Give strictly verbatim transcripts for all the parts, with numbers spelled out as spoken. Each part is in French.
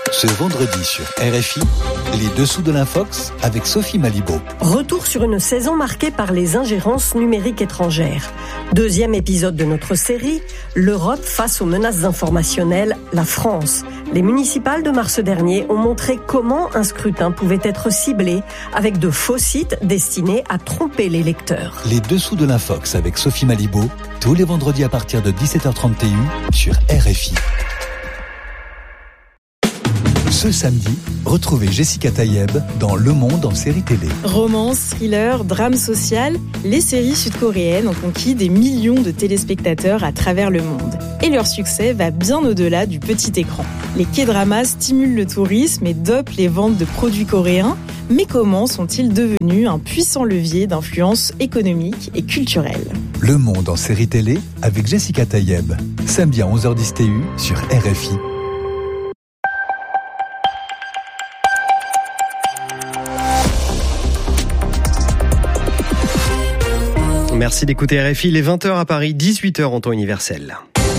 Ce vendredi sur R F I, les dessous de l'Infox avec Sophie Malibaud. Retour sur une saison marquée par les ingérences numériques étrangères. Deuxième épisode de notre série, l'Europe face aux menaces informationnelles, la France. Les municipales de mars dernier ont montré comment un scrutin pouvait être ciblé avec de faux sites destinés à tromper les lecteurs. Les dessous de l'Infox avec Sophie Malibaud, tous les vendredis à partir de dix-sept heures trente T U sur R F I. Ce samedi, retrouvez Jessica Tayeb dans Le Monde en série télé. Romance, thriller, drame social, les séries sud-coréennes ont conquis des millions de téléspectateurs à travers le monde. Et leur succès va bien au-delà du petit écran. Les K-dramas stimulent le tourisme et dopent les ventes de produits coréens. Mais comment sont-ils devenus un puissant levier d'influence économique et culturelle ? Le Monde en série télé avec Jessica Tayeb. Samedi à onze heures dix T U sur R F I. Merci d'écouter R F I, les vingt heures à Paris, dix-huit heures en temps universel.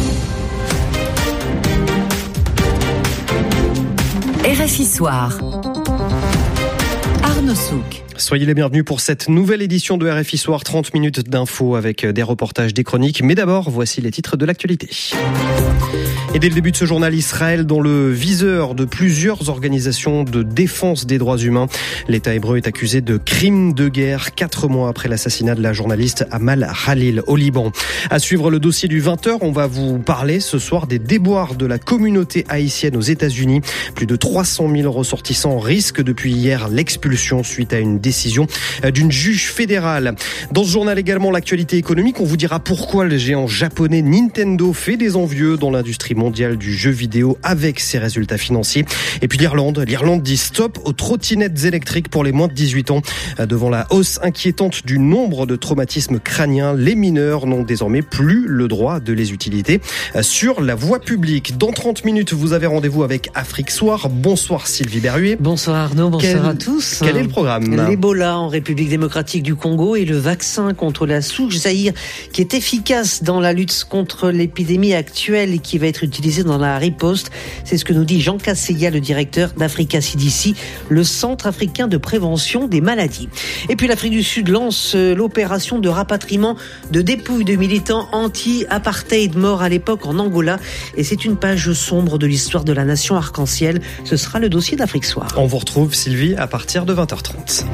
R F I Soir. Arnaud Souk. Soyez les bienvenus pour cette nouvelle édition de R F I Soir, trente minutes d'infos avec des reportages, des chroniques. Mais d'abord, voici les titres de l'actualité. Et dès le début de ce journal, Israël dans le viseur de plusieurs organisations de défense des droits humains. L'État hébreu est accusé de crimes de guerre quatre mois après l'assassinat de la journaliste Amal Khalil au Liban. À suivre le dossier du vingt heures, on va vous parler ce soir des déboires de la communauté haïtienne aux États-Unis. Plus de trois cent mille ressortissants risquent depuis hier l'expulsion suite à une décision d'une juge fédérale. Dans ce journal également, l'actualité économique, on vous dira pourquoi le géant japonais Nintendo fait des envieux dans l'industrie mondiale du jeu vidéo avec ses résultats financiers. Et puis l'Irlande, l'Irlande dit stop aux trottinettes électriques pour les moins de dix-huit ans. Devant la hausse inquiétante du nombre de traumatismes crâniens, les mineurs n'ont désormais plus le droit de les utiliser sur la voie publique. Dans trente minutes, vous avez rendez-vous avec Afrique Soir. Bonsoir Sylvie Berruet. Bonsoir Arnaud, bonsoir quel, à tous. Quel est le programme ? L'Ebola en République démocratique du Congo et le vaccin contre la souche Zaïre qui est efficace dans la lutte contre l'épidémie actuelle et qui va être utilisé dans la riposte. C'est ce que nous dit Jean Casseya, le directeur d'Africa C D C, le Centre africain de prévention des maladies. Et puis l'Afrique du Sud lance l'opération de rapatriement de dépouilles de militants anti-apartheid morts à l'époque en Angola. Et c'est une page sombre de l'histoire de la nation arc-en-ciel. Ce sera le dossier d'Afrique Soir. On vous retrouve Sylvie à partir de vingt heures trente.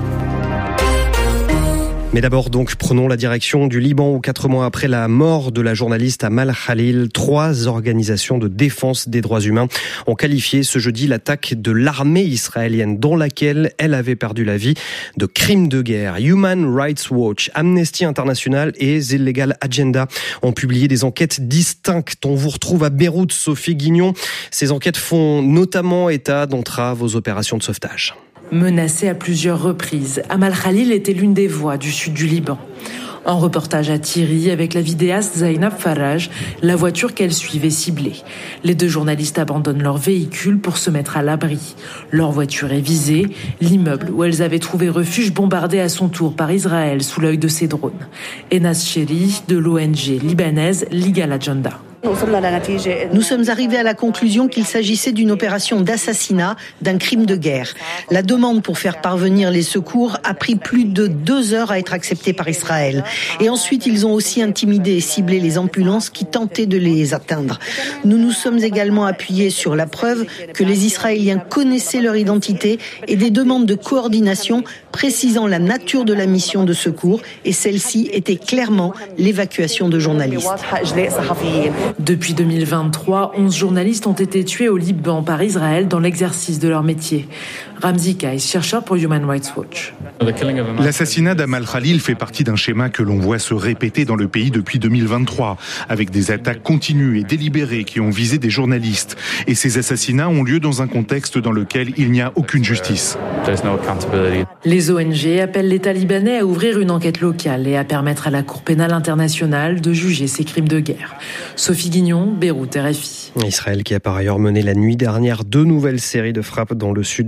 Mais d'abord, donc, prenons la direction du Liban où, quatre mois après la mort de la journaliste Amal Khalil, trois organisations de défense des droits humains ont qualifié ce jeudi l'attaque de l'armée israélienne dans laquelle elle avait perdu la vie de crime de guerre. Human Rights Watch, Amnesty International et The Legal Agenda ont publié des enquêtes distinctes. On vous retrouve à Beyrouth, Sophie Guignon. Ces enquêtes font notamment état d'entraves aux opérations de sauvetage. Menacée à plusieurs reprises, Amal Khalil était l'une des voix du sud du Liban. En reportage à Thierry avec la vidéaste Zainab Faraj, la voiture qu'elle suivait ciblée. Les deux journalistes abandonnent leur véhicule pour se mettre à l'abri. Leur voiture est visée, l'immeuble où elles avaient trouvé refuge bombardé à son tour par Israël sous l'œil de ses drones. Enas Cheri de l'O N G libanaise Legal Agenda. Nous sommes arrivés à la conclusion qu'il s'agissait d'une opération d'assassinat, d'un crime de guerre. La demande pour faire parvenir les secours a pris plus de deux heures à être acceptée par Israël. Et ensuite, ils ont aussi intimidé et ciblé les ambulances qui tentaient de les atteindre. Nous nous sommes également appuyés sur la preuve que les Israéliens connaissaient leur identité et des demandes de coordination précisant la nature de la mission de secours. Et celle-ci était clairement l'évacuation de journalistes. Depuis deux mille vingt-trois, onze journalistes ont été tués au Liban par Israël dans l'exercice de leur métier. Ramzi Kais, chercheur pour Human Rights Watch. L'assassinat d'Amal Khalil fait partie d'un schéma que l'on voit se répéter dans le pays depuis deux mille vingt-trois, avec des attaques continues et délibérées qui ont visé des journalistes. Et ces assassinats ont lieu dans un contexte dans lequel il n'y a aucune justice. Les O N G appellent l'État libanais à ouvrir une enquête locale et à permettre à la Cour pénale internationale de juger ces crimes de guerre. Sophie Guignon, Beyrouth, R F I. Israël qui a par ailleurs mené la nuit dernière deux nouvelles séries de frappes dans le sud du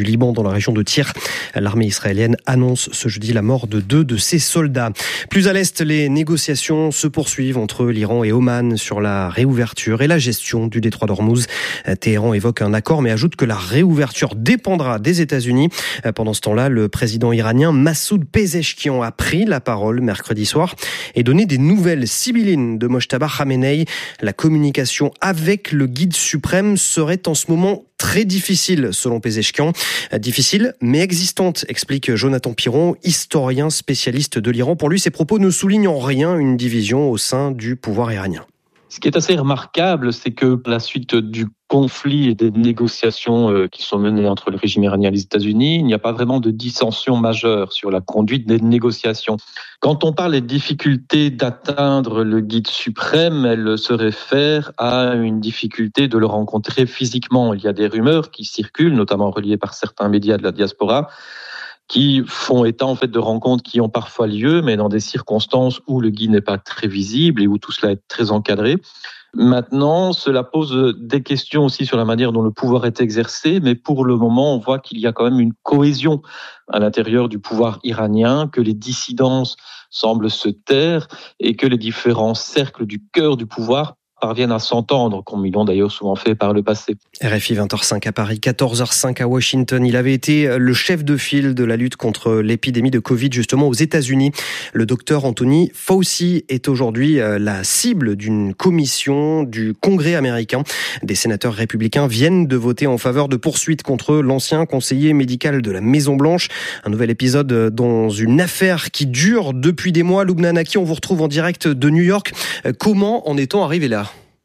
Liban dans la région de Tyr. L'armée israélienne annonce ce jeudi la mort de deux de ses soldats. Plus à l'est, les négociations se poursuivent entre l'Iran et Oman sur la réouverture et la gestion du détroit d'Ormuz. Téhéran évoque un accord mais ajoute que la réouverture dépendra des États-Unis. Pendant ce temps-là, le président iranien Massoud Pezeshkian a pris la parole mercredi soir et donné des nouvelles sibyllines de Mojtaba Khamenei. La communication avec le guide suprême serait en ce moment très difficile, selon Pezeshkian. Difficile, mais existante, explique Jonathan Piron, historien spécialiste de l'Iran. Pour lui, ces propos ne soulignent en rien une division au sein du pouvoir iranien. Ce qui est assez remarquable, c'est que la suite du conflit et des négociations qui sont menées entre le régime iranien et les États-Unis, il n'y a pas vraiment de dissension majeure sur la conduite des négociations. Quand on parle des difficultés d'atteindre le guide suprême, elle se réfère à une difficulté de le rencontrer physiquement. Il y a des rumeurs qui circulent, notamment reliées par certains médias de la diaspora, qui font état en fait de rencontres qui ont parfois lieu, mais dans des circonstances où le guide n'est pas très visible et où tout cela est très encadré. Maintenant, cela pose des questions aussi sur la manière dont le pouvoir est exercé, mais pour le moment, on voit qu'il y a quand même une cohésion à l'intérieur du pouvoir iranien, que les dissidences semblent se taire et que les différents cercles du cœur du pouvoir parviennent à s'entendre, comme ils l'ont d'ailleurs souvent fait par le passé. R F I vingt heures cinq à Paris, quatorze heures cinq à Washington. Il avait été le chef de file de la lutte contre l'épidémie de Covid, justement aux États-Unis. Le docteur Anthony Fauci est aujourd'hui la cible d'une commission du Congrès américain. Des sénateurs républicains viennent de voter en faveur de poursuites contre l'ancien conseiller médical de la Maison-Blanche. Un nouvel épisode dans une affaire qui dure depuis des mois. Lubna Anaki, on vous retrouve en direct de New York. Comment en est-on arrivé là ?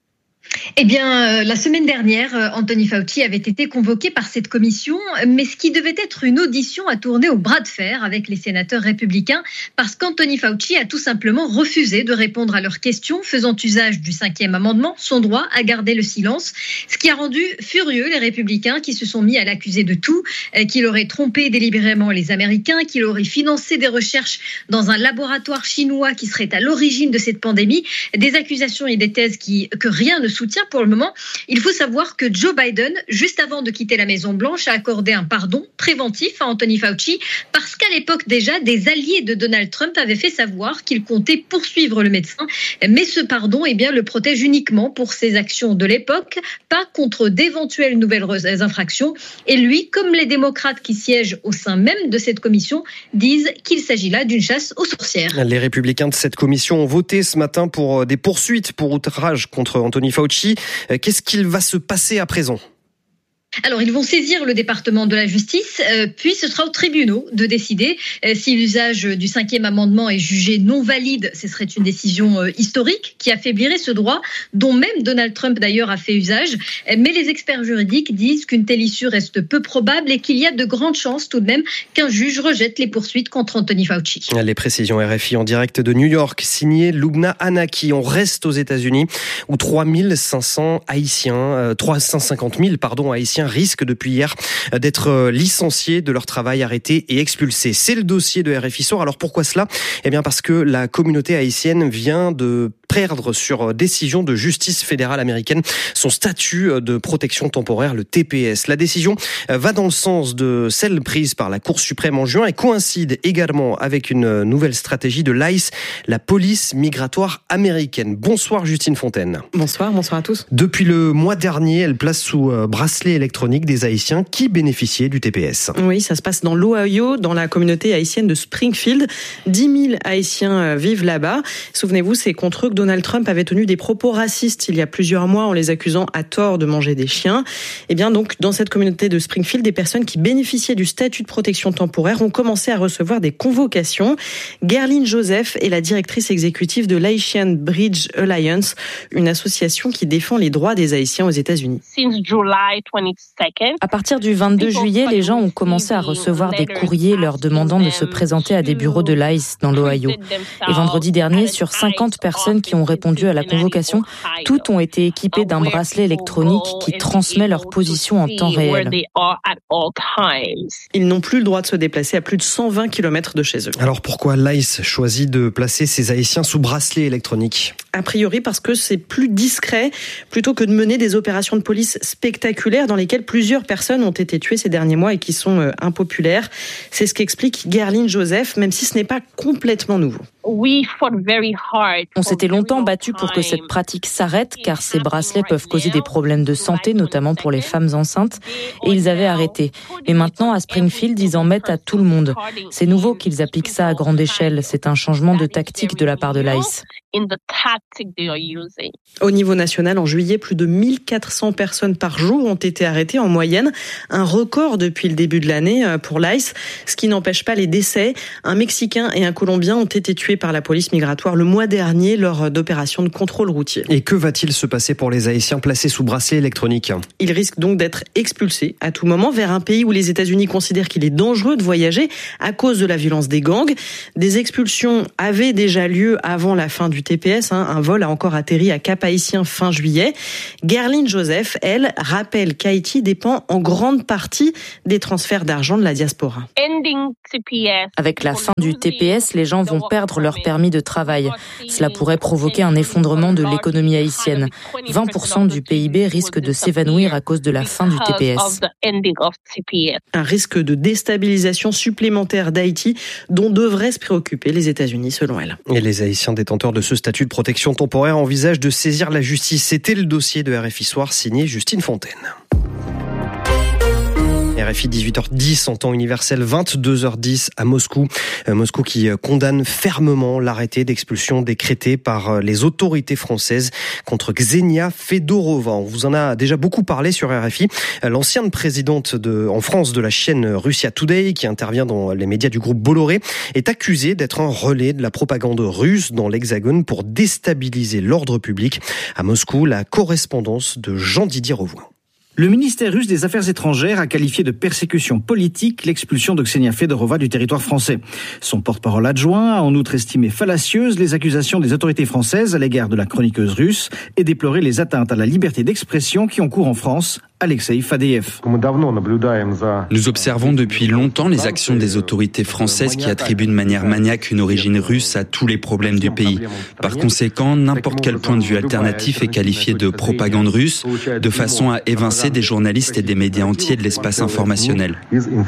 Eh bien, euh, la semaine dernière, euh, Anthony Fauci avait été convoqué par cette commission, mais ce qui devait être une audition a tourné au bras de fer avec les sénateurs républicains parce qu'Anthony Fauci a tout simplement refusé de répondre à leurs questions, faisant usage du cinquième amendement, son droit à garder le silence, ce qui a rendu furieux les républicains qui se sont mis à l'accuser de tout, euh, qu'il aurait trompé délibérément les Américains, qu'il aurait financé des recherches dans un laboratoire chinois qui serait à l'origine de cette pandémie, des accusations et des thèses qui, que rien ne soutient pour le moment. Il faut savoir que Joe Biden, juste avant de quitter la Maison-Blanche, a accordé un pardon préventif à Anthony Fauci parce qu'à l'époque déjà, des alliés de Donald Trump avaient fait savoir qu'ils comptaient poursuivre le médecin. Mais ce pardon, eh bien, le protège uniquement pour ses actions de l'époque, pas contre d'éventuelles nouvelles infractions. Et lui, comme les démocrates qui siègent au sein même de cette commission, disent qu'il s'agit là d'une chasse aux sorcières. Les républicains de cette commission ont voté ce matin pour des poursuites pour outrage contre Anthony Fauci. Qu'est-ce qu'il va se passer à présent ? Alors, ils vont saisir le département de la justice, euh, puis ce sera aux tribunaux de décider euh, si l'usage du cinquième amendement est jugé non valide. Ce serait une décision euh, historique qui affaiblirait ce droit, dont même Donald Trump d'ailleurs a fait usage. Euh, mais les experts juridiques disent qu'une telle issue reste peu probable et qu'il y a de grandes chances tout de même qu'un juge rejette les poursuites contre Anthony Fauci. Les précisions R F I en direct de New York, signé Lubna Anaki. On reste aux États-Unis où trois mille cinq cents Haïtiens, euh, trois cent cinquante mille pardon Haïtiens risquent depuis hier d'être licenciés de leur travail, arrêtés et expulsés. C'est le dossier de R F I Soir. Alors pourquoi cela ? Eh bien parce que la communauté haïtienne vient de perdre sur décision de justice fédérale américaine son statut de protection temporaire, le T P S. La décision va dans le sens de celle prise par la Cour suprême en juin et coïncide également avec une nouvelle stratégie de l'I C E, la police migratoire américaine. Bonsoir Justine Fontaine. Bonsoir, bonsoir à tous. Depuis le mois dernier, elle place sous bracelet électronique des Haïtiens qui bénéficiaient du T P S. Oui, ça se passe dans l'Ohio, dans la communauté haïtienne de Springfield. dix mille Haïtiens vivent là-bas. Souvenez-vous, c'est contre eux que Donald Trump avait tenu des propos racistes il y a plusieurs mois en les accusant à tort de manger des chiens. Et bien donc, dans cette communauté de Springfield, des personnes qui bénéficiaient du statut de protection temporaire ont commencé à recevoir des convocations. Gerline Joseph est la directrice exécutive de l'Haitian Bridge Alliance, une association qui défend les droits des Haïtiens aux États-Unis. À partir du vingt-deux juillet, les gens ont commencé à recevoir des courriers leur demandant de se présenter à des bureaux de l'I C E dans l'Ohio. Et vendredi dernier, sur cinquante personnes qui ont répondu à la convocation, toutes ont été équipées d'un bracelet électronique qui transmet leur position en temps réel. Ils n'ont plus le droit de se déplacer à plus de cent vingt kilomètres de chez eux. Alors pourquoi l'I C E choisit de placer ces Haïtiens sous bracelet électronique ? A priori parce que c'est plus discret, plutôt que de mener des opérations de police spectaculaires dans lesquelles lesquelles plusieurs personnes ont été tuées ces derniers mois et qui sont euh, impopulaires. C'est ce qu'explique Gerline Joseph, même si ce n'est pas complètement nouveau. On s'était longtemps battu pour que cette pratique s'arrête, car ces bracelets peuvent causer des problèmes de santé, notamment pour les femmes enceintes, et ils avaient arrêté. Mais maintenant, à Springfield, ils en mettent à tout le monde. C'est nouveau qu'ils appliquent ça à grande échelle. C'est un changement de tactique de la part de l'ICE. Au niveau national, en juillet, plus de mille quatre cents personnes par jour ont été arrêtées en moyenne, un record depuis le début de l'année pour l'ICE, ce qui n'empêche pas les décès. Un Mexicain et un Colombien ont été tués par la police migratoire le mois dernier lors d'opérations de contrôle routier. Et que va-t-il se passer pour les Haïtiens placés sous bracelet électronique ? Ils risquent donc d'être expulsés à tout moment vers un pays où les États-Unis considèrent qu'il est dangereux de voyager à cause de la violence des gangs. Des expulsions avaient déjà lieu avant la fin du T P S. Hein. Un vol a encore atterri à Cap-Haïtien fin juillet. Gerline Joseph, elle, rappelle qu'Haïti dépend en grande partie des transferts d'argent de la diaspora. Avec la fin du T P S, les gens vont perdre leur permis de travail. Cela pourrait provoquer un effondrement de l'économie haïtienne. vingt pour cent du P I B risque de s'évanouir à cause de la fin du T P S. Un risque de déstabilisation supplémentaire d'Haïti dont devraient se préoccuper les États-Unis, selon elle. Et les Haïtiens détenteurs de ce statut de protection temporaire envisagent de saisir la justice. C'était le dossier de R F I Soir signé Justine Fontaine. R F I dix-huit heures dix en temps universel, vingt-deux heures dix à Moscou. Moscou qui condamne fermement l'arrêté d'expulsion décrété par les autorités françaises contre Ksenia Fedorova. On vous en a déjà beaucoup parlé sur R F I. L'ancienne présidente de, en France de la chaîne Russia Today, qui intervient dans les médias du groupe Bolloré, est accusée d'être un relais de la propagande russe dans l'Hexagone pour déstabiliser l'ordre public. À Moscou, la correspondance de Jean-Didier Revoin. Le ministère russe des Affaires étrangères a qualifié de persécution politique l'expulsion de Ksenia Fedorova du territoire français. Son porte-parole adjoint a en outre estimé fallacieuses les accusations des autorités françaises à l'égard de la chroniqueuse russe et déploré les atteintes à la liberté d'expression qui ont cours en France. Alexei Fadeev. Nous observons depuis longtemps les actions des autorités françaises qui attribuent de manière maniaque une origine russe à tous les problèmes du pays. Par conséquent, n'importe quel point de vue alternatif est qualifié de propagande russe, de façon à évincer des journalistes et des médias entiers de l'espace informationnel.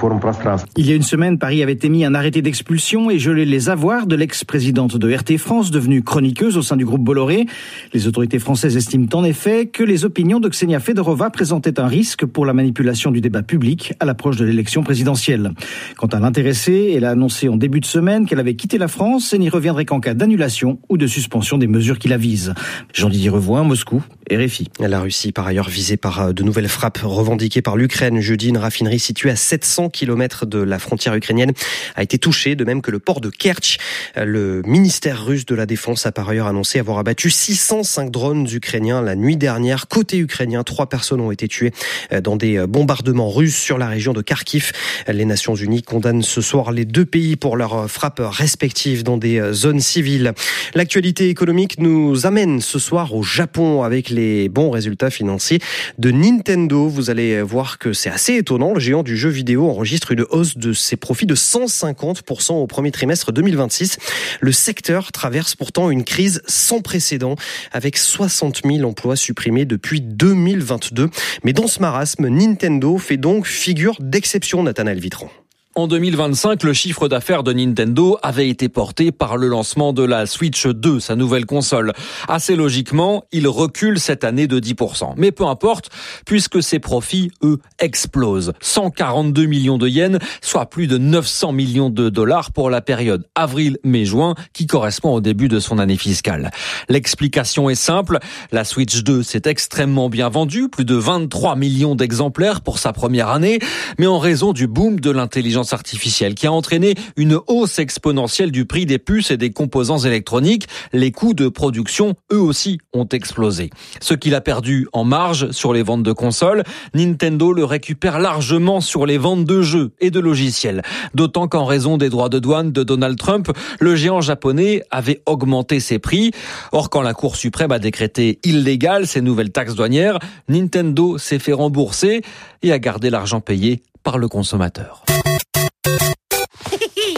Il y a une semaine, Paris avait émis un arrêté d'expulsion et gelé les avoirs de l'ex-présidente de R T France, devenue chroniqueuse au sein du groupe Bolloré. Les autorités françaises estiment en effet que les opinions de Ksenia Fedorova présentaient un risque pour la manipulation du débat public à l'approche de l'élection présidentielle. Quant à l'intéressée, elle a annoncé en début de semaine qu'elle avait quitté la France et n'y reviendrait qu'en cas d'annulation ou de suspension des mesures qui la visent. Jean-Didier Revoin, Moscou, R F I. La Russie, par ailleurs, visée par de nouvelles frappes revendiquées par l'Ukraine. Jeudi, une raffinerie située à sept cents kilomètres de la frontière ukrainienne a été touchée, de même que le port de Kerch. Le ministère russe de la Défense a par ailleurs annoncé avoir abattu six cent cinq drones ukrainiens la nuit dernière. Côté ukrainien, trois personnes ont été tuées dans des bombardements russes sur la région de Kharkiv. Les Nations Unies condamnent ce soir les deux pays pour leurs frappes respectives dans des zones civiles. L'actualité économique nous amène ce soir au Japon avec les bons résultats financiers de Nintendo. Vous allez voir que c'est assez étonnant. Le géant du jeu vidéo enregistre une hausse de ses profits de cent cinquante pour cent au premier trimestre deux mille vingt-six. Le secteur traverse pourtant une crise sans précédent avec soixante mille emplois supprimés depuis deux mille vingt-deux. Mais dans ce marasme, Nintendo fait donc figure d'exception, Nathanaël Vitron. En deux mille vingt-cinq, le chiffre d'affaires de Nintendo avait été porté par le lancement de la Switch deux, sa nouvelle console. Assez logiquement, il recule cette année de dix pour cent. Mais peu importe, puisque ses profits, eux, explosent. cent quarante-deux millions de yens, soit plus de neuf cents millions de dollars pour la période avril-mai-juin, qui correspond au début de son année fiscale. L'explication est simple, la Switch deux s'est extrêmement bien vendue, plus de vingt-trois millions d'exemplaires pour sa première année, mais en raison du boom de l'intelligence artificielle qui a entraîné une hausse exponentielle du prix des puces et des composants électroniques, les coûts de production, eux aussi, ont explosé. Ce qu'il a perdu en marge sur les ventes de consoles, Nintendo le récupère largement sur les ventes de jeux et de logiciels. D'autant qu'en raison des droits de douane de Donald Trump, le géant japonais avait augmenté ses prix. Or, quand la Cour suprême a décrété illégales ces nouvelles taxes douanières, Nintendo s'est fait rembourser et a gardé l'argent payé par le consommateur.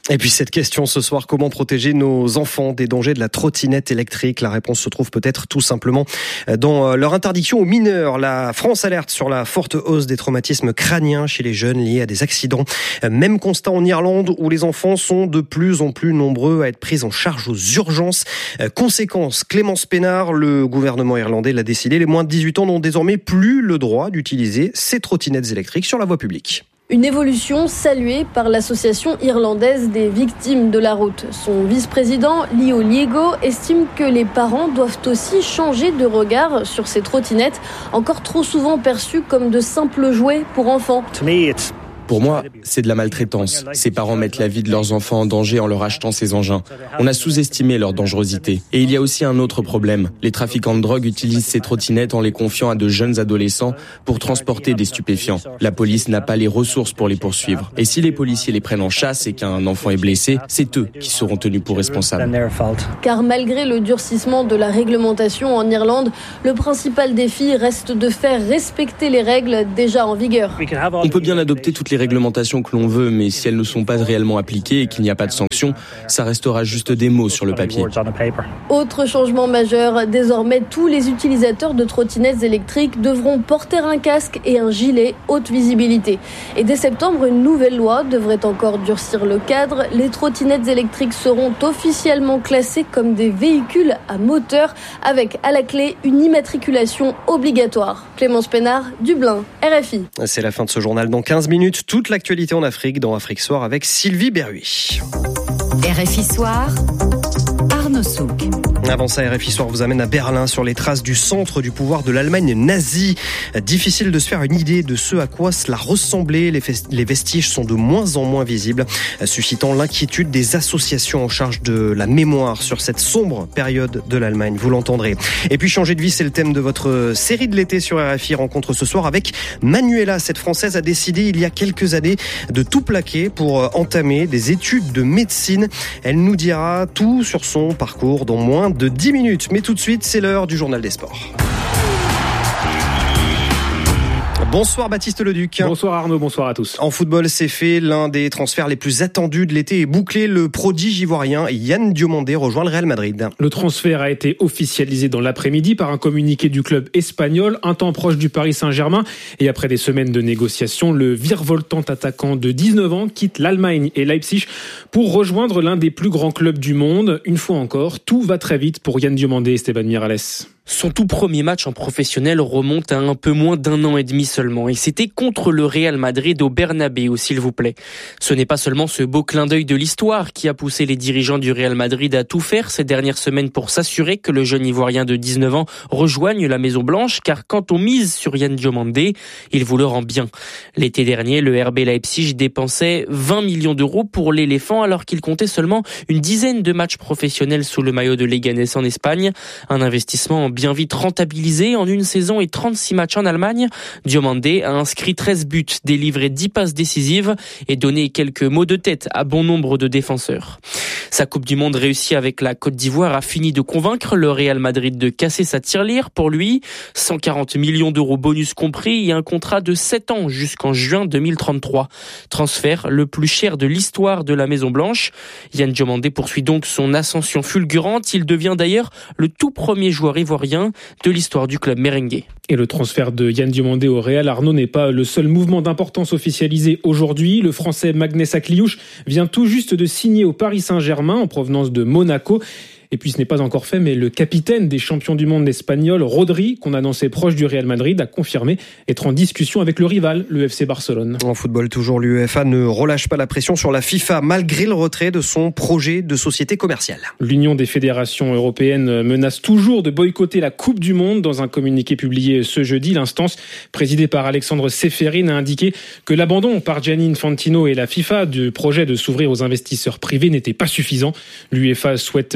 Et puis cette question ce soir, comment protéger nos enfants des dangers de la trottinette électrique? La réponse se trouve peut-être tout simplement dans leur interdiction aux mineurs. La France alerte sur la forte hausse des traumatismes crâniens chez les jeunes liés à des accidents. Même constat en Irlande où les enfants sont de plus en plus nombreux à être pris en charge aux urgences. Conséquence, Clémence Pénard, le gouvernement irlandais l'a décidé, les moins de dix-huit ans n'ont désormais plus le droit d'utiliser ces trottinettes électriques sur la voie publique. Une évolution saluée par l'association irlandaise des victimes de la route. Son vice-président, Leo Liego, estime que les parents doivent aussi changer de regard sur ces trottinettes, encore trop souvent perçues comme de simples jouets pour enfants. Pour moi, c'est de la maltraitance. Ces parents mettent la vie de leurs enfants en danger en leur achetant ces engins. On a sous-estimé leur dangerosité. Et il y a aussi un autre problème. Les trafiquants de drogue utilisent ces trottinettes en les confiant à de jeunes adolescents pour transporter des stupéfiants. La police n'a pas les ressources pour les poursuivre. Et si les policiers les prennent en chasse et qu'un enfant est blessé, c'est eux qui seront tenus pour responsables. Car malgré le durcissement de la réglementation en Irlande, le principal défi reste de faire respecter les règles déjà en vigueur. On peut bien adopter toutes les réglementations que l'on veut, mais si elles ne sont pas réellement appliquées et qu'il n'y a pas de sanctions, ça restera juste des mots sur le papier. Autre changement majeur, désormais tous les utilisateurs de trottinettes électriques devront porter un casque et un gilet haute visibilité. Et dès septembre, une nouvelle loi devrait encore durcir le cadre. Les trottinettes électriques seront officiellement classées comme des véhicules à moteur avec à la clé une immatriculation obligatoire. Clémence Pénard, Dublin, R F I. C'est la fin de ce journal. Dans quinze minutes, toute l'actualité en Afrique dans Afrique Soir avec Sylvie Berruy. R F I Soir, Arnaud Souk. Avant ça, R F I Soir vous amène à Berlin sur les traces du centre du pouvoir de l'Allemagne nazie. Difficile de se faire une idée de ce à quoi cela ressemblait. Les vestiges sont de moins en moins visibles, suscitant l'inquiétude des associations en charge de la mémoire sur cette sombre période de l'Allemagne. Vous l'entendrez. Et puis changer de vie, c'est le thème de votre série de l'été sur R F I. Rencontre ce soir avec Manuela. Cette Française a décidé il y a quelques années de tout plaquer pour entamer des études de médecine. Elle nous dira tout sur son parcours dans moins de dix minutes. Mais tout de suite, c'est l'heure du journal des sports. Bonsoir Baptiste Leduc. Bonsoir Arnaud, bonsoir à tous. En football, c'est fait. L'un des transferts les plus attendus de l'été est bouclé. Le prodige ivoirien Yann Diomandé rejoint le Real Madrid. Le transfert a été officialisé dans l'après-midi par un communiqué du club espagnol, un temps proche du Paris Saint-Germain. Et après des semaines de négociations, le virevoltant attaquant de dix-neuf ans quitte l'Allemagne et Leipzig pour rejoindre l'un des plus grands clubs du monde. Une fois encore, tout va très vite pour Yann Diomandé et Esteban Miralles. Son tout premier match en professionnel remonte à un peu moins d'un an et demi seulement. Et c'était contre le Real Madrid au Bernabéu, s'il vous plaît. Ce n'est pas seulement ce beau clin d'œil de l'histoire qui a poussé les dirigeants du Real Madrid à tout faire ces dernières semaines pour s'assurer que le jeune Ivoirien de dix-neuf ans rejoigne la Maison Blanche, car quand on mise sur Yann Diomandé, il vous le rend bien. L'été dernier, le R B Leipzig dépensait vingt millions d'euros pour l'éléphant alors qu'il comptait seulement une dizaine de matchs professionnels sous le maillot de Leganés en Espagne. Un investissement en bien vite rentabilisé en une saison et trente-six matchs en Allemagne. Diomandé a inscrit treize buts, délivré dix passes décisives et donné quelques mots de tête à bon nombre de défenseurs. Sa Coupe du Monde réussie avec la Côte d'Ivoire a fini de convaincre le Real Madrid de casser sa tirelire. Pour lui, cent quarante millions d'euros bonus compris et un contrat de sept ans jusqu'en juin deux mille trente-trois. Transfert le plus cher de l'histoire de la Maison Blanche. Yann Diomandé poursuit donc son ascension fulgurante. Il devient d'ailleurs le tout premier joueur ivoirien de l'histoire du club merengue. Et le transfert de Yann Diomandé au Real, Arnaud, n'est pas le seul mouvement d'importance officialisé aujourd'hui. Le Français Magnès Akliouche vient tout juste de signer au Paris Saint-Germain en provenance de Monaco. Et puis ce n'est pas encore fait, mais le capitaine des champions du monde espagnol, Rodri, qu'on annonçait proche du Real Madrid, a confirmé être en discussion avec le rival, le F C Barcelone. En football, toujours, l'UEFA ne relâche pas la pression sur la FIFA malgré le retrait de son projet de société commerciale. L'Union des fédérations européennes menace toujours de boycotter la Coupe du Monde. Dans un communiqué publié ce jeudi, l'instance présidée par Alexandre Seferin a indiqué que l'abandon par Gianni Infantino et la FIFA du projet de s'ouvrir aux investisseurs privés n'était pas suffisant. L'UEFA souhaite des garanties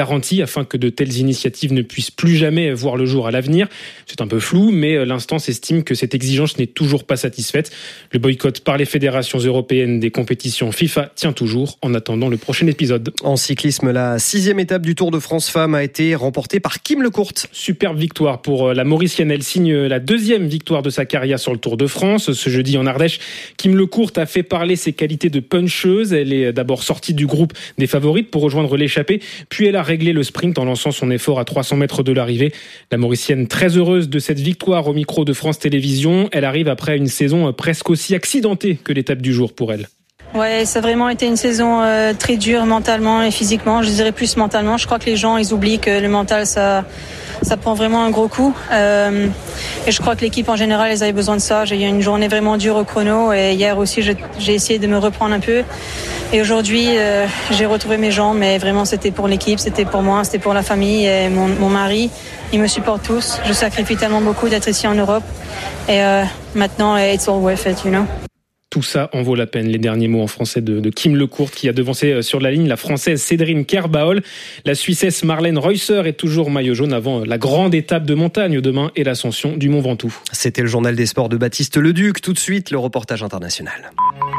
garanties afin que de telles initiatives ne puissent plus jamais voir le jour à l'avenir. C'est un peu flou, mais l'instance estime que cette exigence n'est toujours pas satisfaite. Le boycott par les fédérations européennes des compétitions FIFA tient toujours en attendant le prochain épisode. En cyclisme, la sixième étape du Tour de France Femmes a été remportée par Kim Lecourt. Superbe victoire pour la Mauricienne. Elle signe la deuxième victoire de sa carrière sur le Tour de France. Ce jeudi en Ardèche, Kim Lecourt a fait parler ses qualités de puncheuse. Elle est d'abord sortie du groupe des favorites pour rejoindre l'échappée, puis elle a réglé le sprint en lançant son effort à trois cents mètres de l'arrivée. La Mauricienne, très heureuse de cette victoire au micro de France Télévisions. Elle arrive après une saison presque aussi accidentée que l'étape du jour pour elle. Ouais, ça a vraiment été une saison euh, très dure mentalement et physiquement. Je dirais plus mentalement. Je crois que les gens, ils oublient que le mental, ça, ça prend vraiment un gros coup. Euh, et je crois que l'équipe en général, ils avaient besoin de ça. J'ai eu une journée vraiment dure au chrono et hier aussi, j'ai, j'ai essayé de me reprendre un peu. Et aujourd'hui, euh, j'ai retrouvé mes jambes, mais vraiment, c'était pour l'équipe, c'était pour moi, c'était pour la famille et mon, mon mari. Ils me supportent tous. Je sacrifie tellement beaucoup d'être ici en Europe. Et euh, maintenant, it's all worth it, you know. Tout ça en vaut la peine. Les derniers mots en français de, de Kim Lecourt qui a devancé sur la ligne la Française Cédrine Kerbaol. La Suissesse Marlène Reusser est toujours maillot jaune avant la grande étape de montagne demain et l'ascension du Mont Ventoux. C'était le journal des sports de Baptiste Leduc. Tout de suite, le reportage international.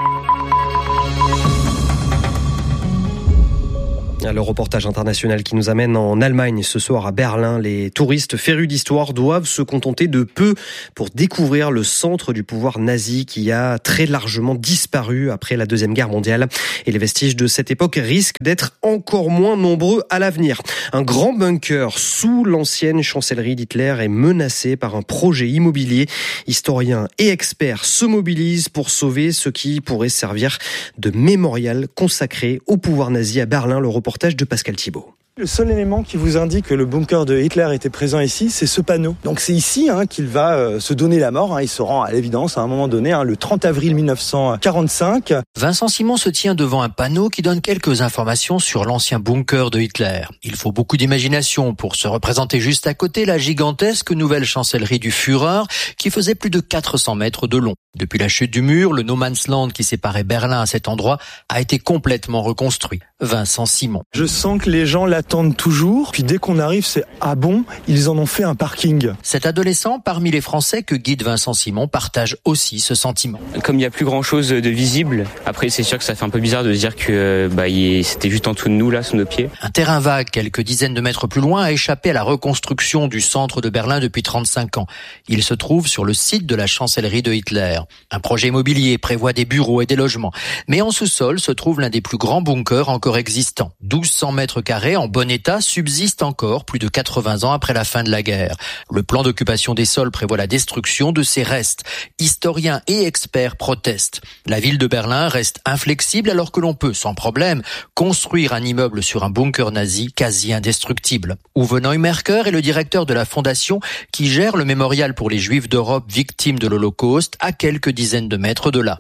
Le reportage international qui nous amène en Allemagne ce soir à Berlin. Les touristes férus d'histoire doivent se contenter de peu pour découvrir le centre du pouvoir nazi qui a très largement disparu après la Deuxième Guerre mondiale. Et les vestiges de cette époque risquent d'être encore moins nombreux à l'avenir. Un grand bunker sous l'ancienne chancellerie d'Hitler est menacé par un projet immobilier. Historiens et experts se mobilisent pour sauver ce qui pourrait servir de mémorial consacré au pouvoir nazi à Berlin. Le reportage de Pascal Thibault. Le seul élément qui vous indique que le bunker de Hitler était présent ici, c'est ce panneau. Donc c'est ici hein, qu'il va euh, se donner la mort. Hein. Il se rend à l'évidence à un moment donné, hein, le trente avril mille neuf cent quarante-cinq. Vincent Simon se tient devant un panneau qui donne quelques informations sur l'ancien bunker de Hitler. Il faut beaucoup d'imagination pour se représenter juste à côté la gigantesque nouvelle chancellerie du Führer qui faisait plus de quatre cents mètres de long. Depuis la chute du mur, le no man's land qui séparait Berlin à cet endroit a été complètement reconstruit. Vincent Simon. Je sens que les gens l'attendent toujours. Puis dès qu'on arrive, c'est « ah bon, ils en ont fait un parking ». Cet adolescent, parmi les Français que guide Vincent Simon, partage aussi ce sentiment. Comme il n'y a plus grand-chose de visible, après c'est sûr que ça fait un peu bizarre de se dire que bah, c'était juste en dessous de nous, là, sous nos pieds. Un terrain vague, quelques dizaines de mètres plus loin, a échappé à la reconstruction du centre de Berlin depuis trente-cinq ans. Il se trouve sur le site de la chancellerie de Hitler. Un projet immobilier prévoit des bureaux et des logements. Mais en sous-sol se trouve l'un des plus grands bunkers encore existants. douze cents mètres carrés en bon état subsistent encore plus de quatre-vingts ans après la fin de la guerre. Le plan d'occupation des sols prévoit la destruction de ces restes. Historiens et experts protestent. La ville de Berlin reste inflexible alors que l'on peut, sans problème, construire un immeuble sur un bunker nazi quasi indestructible. Uwe Neumerker est le directeur de la fondation qui gère le mémorial pour les Juifs d'Europe victimes de l'Holocauste à quelques dizaines de mètres de là.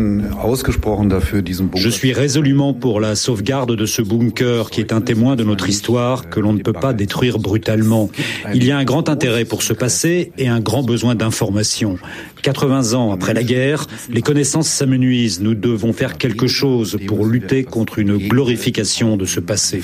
Je suis résolument pour la sauvegarde de ce bunker qui est un témoin de notre histoire que l'on ne peut pas détruire brutalement. Il y a un grand intérêt pour ce passé et un grand besoin d'information. quatre-vingts ans après la guerre, les connaissances s'amenuisent. Nous devons faire quelque chose pour lutter contre une glorification de ce passé.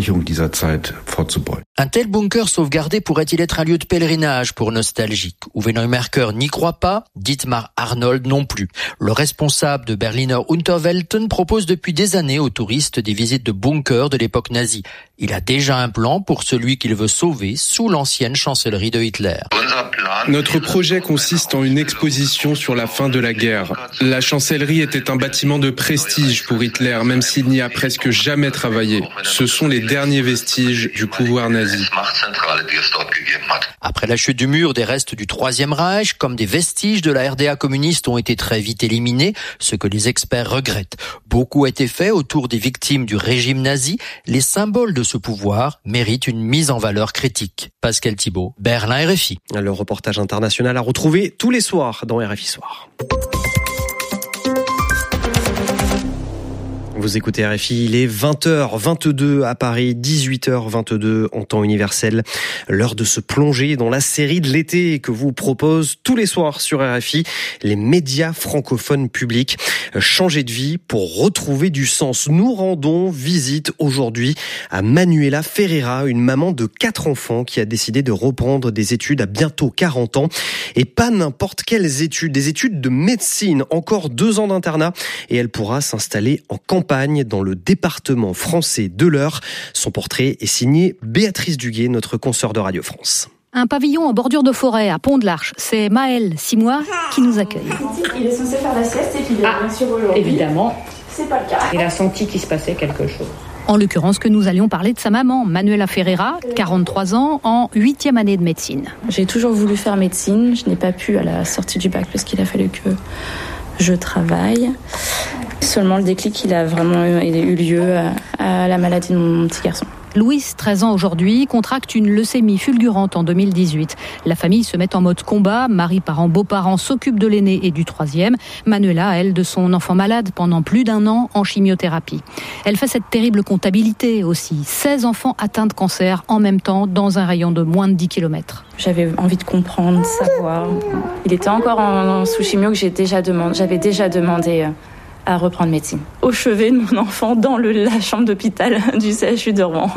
Un tel bunker sauvegardé pourrait-il être un lieu de pèlerinage pour nostalgiques? Uwe Neumerker n'y croit pas, Dietmar Arnold non plus. Le responsable de Berliner Unterwelten propose depuis des années aux touristes des visites de bunkers de l'époque nazie. Il a déjà un plan pour celui qu'il veut sauver sous l'ancienne chancellerie de Hitler. Notre projet consiste en une exposition sur la fin de la guerre. La chancellerie était un bâtiment de prestige pour Hitler, même s'il n'y a presque jamais travaillé. Ce sont les derniers vestiges du pouvoir nazi. Après la chute du mur, des restes du Troisième Reich, comme des vestiges de la R D A communiste, ont été très vite éliminés, ce que les experts regrettent. Beaucoup a été fait autour des victimes du régime nazi. Les symboles de ce pouvoir méritent une mise en valeur critique. Pascal Thibault, Berlin, R F I. Le reportage international à retrouver tous les soirs dans R F I Soir. Vous Vous écoutez R F I, il est vingt heures vingt-deux à Paris, dix-huit heures vingt-deux en temps universel. L'heure de se plonger dans la série de l'été que vous propose tous les soirs sur R F I, les médias francophones publics. Changer de vie pour retrouver du sens. Nous rendons visite aujourd'hui à Manuela Ferreira, une maman de quatre enfants qui a décidé de reprendre des études à bientôt quarante ans. Et pas n'importe quelles études, des études de médecine, encore deux ans d'internat. Et elle pourra s'installer en campagne dans le département français de l'Eure. Son portrait est signé Béatrice Duguet, notre consoeur de Radio France. Un pavillon en bordure de forêt à Pont-de-l'Arche. C'est Maëlle, six mois, qui nous accueille. Il est censé faire la sieste et puis ah, bien sûr aujourd'hui. Évidemment. C'est pas le cas. Il a senti qu'il se passait quelque chose. En l'occurrence, que nous allions parler de sa maman, Manuela Ferreira, quarante-trois ans, en huitième année de médecine. J'ai toujours voulu faire médecine. Je n'ai pas pu à la sortie du bac parce qu'il a fallu que je travaille. Seulement le déclic, il a vraiment eu lieu à la maladie de mon petit garçon. Louise, treize ans aujourd'hui, contracte une leucémie fulgurante en deux mille dix-huit. La famille se met en mode combat. Mari, parents, beaux-parents s'occupent de l'aîné et du troisième. Manuela, elle, de son enfant malade pendant plus d'un an en chimiothérapie. Elle fait cette terrible comptabilité aussi. seize enfants atteints de cancer en même temps dans un rayon de moins de dix kilomètres. J'avais envie de comprendre, de savoir. Il était encore en, en sous chimio que j'ai déjà demandé, j'avais déjà demandé à reprendre médecine. Au chevet de mon enfant dans le, la chambre d'hôpital du C H U de Rouen.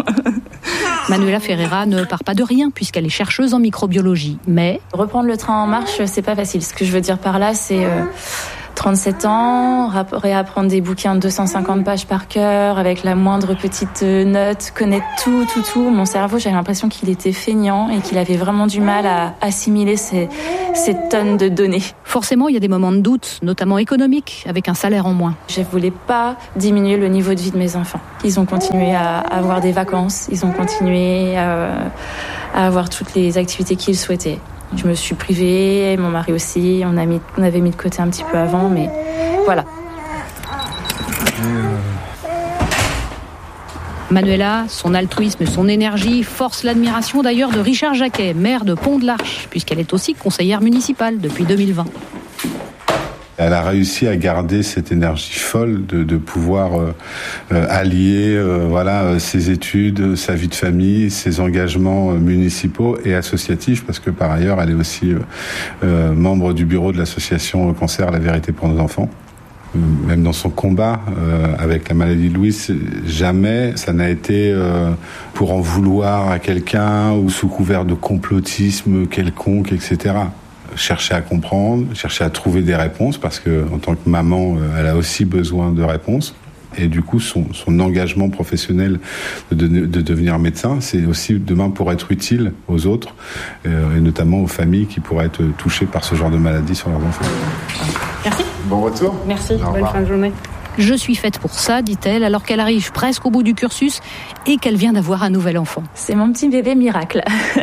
Manuela Ferreira ne part pas de rien puisqu'elle est chercheuse en microbiologie. Mais reprendre le train en marche, c'est pas facile. Ce que je veux dire par là, c'est euh, trente-sept ans, réapprendre des bouquins de deux cent cinquante pages par cœur, avec la moindre petite note, connaître tout, tout, tout. Mon cerveau, j'avais l'impression qu'il était feignant et qu'il avait vraiment du mal à assimiler ces, ces tonnes de données. Forcément, il y a des moments de doute, notamment économiques, avec un salaire en moins. Je voulais pas diminuer le niveau de vie de mes enfants. Ils ont continué à avoir des vacances, ils ont continué à, à avoir toutes les activités qu'ils souhaitaient. Je me suis privée, mon mari aussi, on, a mis, on avait mis de côté un petit peu avant, mais voilà. Manuela, son altruisme, son énergie forcent l'admiration d'ailleurs de Richard Jacquet, maire de Pont-de-l'Arche, puisqu'elle est aussi conseillère municipale depuis deux mille vingt. Elle a réussi à garder cette énergie folle de, de pouvoir euh, euh, allier euh, voilà, euh, ses études, sa vie de famille, ses engagements euh, municipaux et associatifs, parce que par ailleurs, elle est aussi euh, euh, membre du bureau de l'association Cancer, la vérité pour nos enfants. Même dans son combat euh, avec la maladie de Louise, jamais ça n'a été euh, pour en vouloir à quelqu'un ou sous couvert de complotisme quelconque, et cetera. Chercher à comprendre, chercher à trouver des réponses, parce que en tant que maman, elle a aussi besoin de réponses. Et du coup, son, son engagement professionnel de, de, de devenir médecin, c'est aussi demain pour être utile aux autres, euh, et notamment aux familles qui pourraient être touchées par ce genre de maladie sur leurs enfants. Merci. Bon retour. Merci, bonne fin de journée. Je suis faite pour ça, dit-elle, alors qu'elle arrive presque au bout du cursus et qu'elle vient d'avoir un nouvel enfant. C'est mon petit bébé miracle.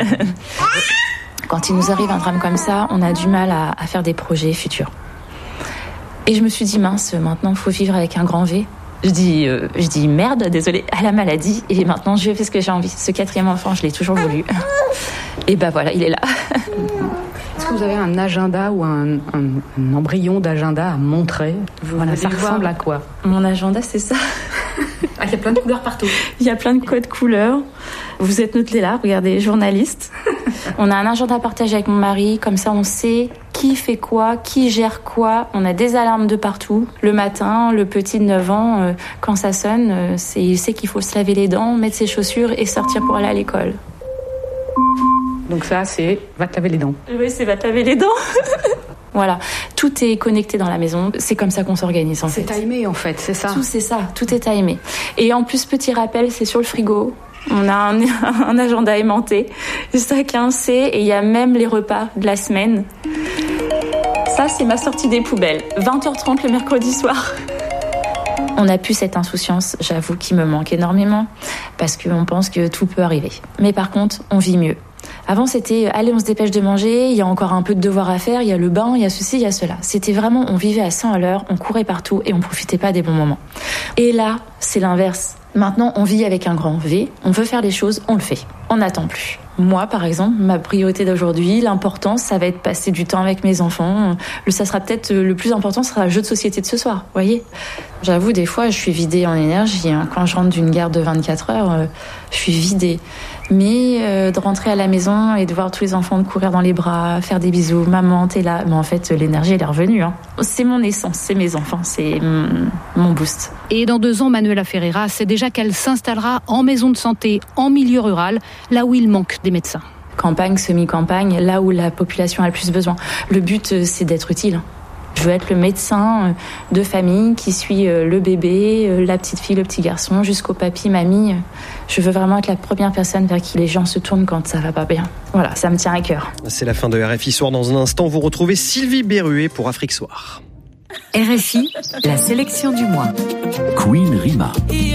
Quand il nous arrive un drame comme ça, on a du mal à, à faire des projets futurs. Et je me suis dit, mince, maintenant il faut vivre avec un grand V. Je dis, euh, je dis merde, désolée, à la maladie. Et maintenant, je fais ce que j'ai envie. Ce quatrième enfant, je l'ai toujours voulu. Et ben voilà, il est là. Est-ce que vous avez un agenda ou un, un, un embryon d'agenda à montrer ? Voilà, ça ressemble voir. À quoi ? Mon agenda, c'est ça. Ah, il y a plein de couleurs partout. Il y a plein de codes couleurs. Vous êtes notés là, regardez, journaliste. On a un agenda partagé avec mon mari, comme ça on sait qui fait quoi, qui gère quoi. On a des alarmes de partout. Le matin, le petit de neuf ans, euh, quand ça sonne, euh, c'est, il sait qu'il faut se laver les dents, mettre ses chaussures et sortir pour aller à l'école. Donc ça, c'est va te laver les dents. Oui, c'est va te laver les dents. Voilà, tout est connecté dans la maison. C'est comme ça qu'on s'organise en fait. C'est timé en fait, c'est ça. Tout c'est ça, tout est timé. Et en plus, petit rappel, c'est sur le frigo. On a un, un agenda aimanté. Chacun sait, et il y a même les repas de la semaine. Ça, c'est ma sortie des poubelles. vingt heures trente le mercredi soir. On a plus cette insouciance, j'avoue, qui me manque énormément, parce qu'on pense que tout peut arriver. Mais par contre, on vit mieux. Avant, c'était « allez, on se dépêche de manger, il y a encore un peu de devoirs à faire, il y a le bain, il y a ceci, il y a cela ». C'était vraiment, on vivait à cent à l'heure, on courait partout et on profitait pas des bons moments. Et là, c'est l'inverse. Maintenant, on vit avec un grand V. On veut faire les choses, on le fait. On n'attend plus. Moi, par exemple, ma priorité d'aujourd'hui, l'important, ça va être passer du temps avec mes enfants. Le, ça sera peut-être le plus important, ce sera le jeu de société de ce soir, vous voyez. J'avoue, des fois, je suis vidée en énergie. Hein. Quand je rentre d'une garde de vingt-quatre heures, euh, je suis vidée. Mais euh, de rentrer à la maison et de voir tous les enfants de courir dans les bras, faire des bisous, maman, t'es là. Mais en fait, l'énergie, elle est revenue. Hein. C'est mon essence, c'est mes enfants, c'est mon, mon boost. Et dans deux ans, Manuela Ferreira sait déjà qu'elle s'installera en maison de santé, en milieu rural, là où il manque des médecins. Campagne, semi-campagne, là où la population a le plus besoin. Le but, c'est d'être utile. Je veux être le médecin de famille qui suit le bébé, la petite fille, le petit garçon, jusqu'au papy, mamie. Je veux vraiment être la première personne vers qui les gens se tournent quand ça va pas bien. Voilà, ça me tient à cœur. C'est la fin de R F I Soir. Dans un instant, vous retrouvez Sylvie Berruet pour Afrique Soir. R F I, la sélection du mois. Queen Rima.